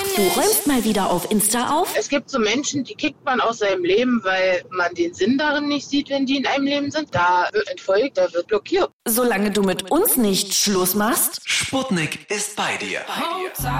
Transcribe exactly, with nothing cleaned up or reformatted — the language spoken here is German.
Du räumst mal wieder auf Insta auf? Es gibt so Menschen, die kickt man aus seinem Leben, weil man den Sinn darin nicht sieht, wenn die in einem Leben sind. Da wird entfolgt, da wird blockiert. Solange du mit uns nicht Schluss machst. Sputnik ist bei dir. Bei dir.